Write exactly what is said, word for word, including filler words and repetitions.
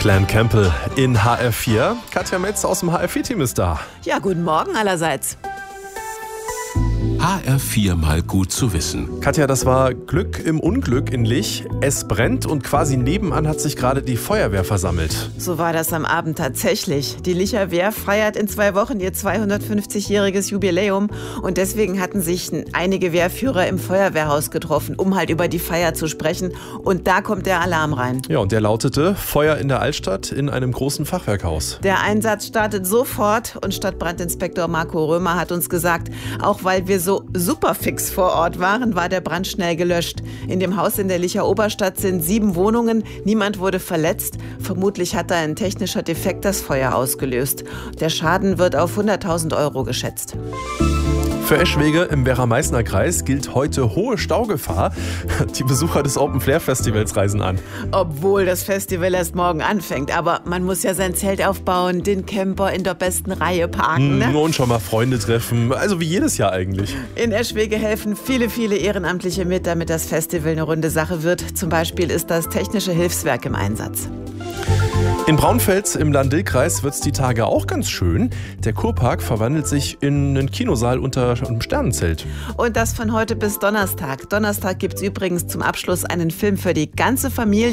Glen Campbell in H R vier. Katja Metz aus dem H R vier Team ist da. Ja, guten Morgen allerseits. H R vier mal gut zu wissen. Katja, das war Glück im Unglück in Lich. Es brennt und quasi nebenan hat sich gerade die Feuerwehr versammelt. So war das am Abend tatsächlich. Die Licher Wehr feiert in zwei Wochen ihr zweihundertfünfzigjähriges Jubiläum und deswegen hatten sich einige Wehrführer im Feuerwehrhaus getroffen, um halt über die Feier zu sprechen. Und da kommt der Alarm rein. Ja, und der lautete: Feuer in der Altstadt in einem großen Fachwerkhaus. Der Einsatz startet sofort und Stadtbrandinspektor Marco Römer hat uns gesagt, auch weil wir so super fix vor Ort waren, war der Brand schnell gelöscht. In dem Haus in der Licher Oberstadt sind sieben Wohnungen. Niemand wurde verletzt. Vermutlich hat da ein technischer Defekt das Feuer ausgelöst. Der Schaden wird auf hunderttausend Euro geschätzt. Für Eschwege im Werra-Meißner-Kreis gilt heute hohe Staugefahr. Die Besucher des Open-Flair-Festivals reisen an. Obwohl das Festival erst morgen anfängt. Aber man muss ja sein Zelt aufbauen, den Camper in der besten Reihe parken. Ne? Und schon mal Freunde treffen. Also wie jedes Jahr eigentlich. In Eschwege helfen viele, viele Ehrenamtliche mit, damit das Festival eine runde Sache wird. Zum Beispiel ist das Technische Hilfswerk im Einsatz. In Braunfels im Lahn-Dill-Kreis wird es die Tage auch ganz schön. Der Kurpark verwandelt sich in einen Kinosaal unter einem Sternenzelt. Und das von heute bis Donnerstag. Donnerstag gibt es übrigens zum Abschluss einen Film für die ganze Familie.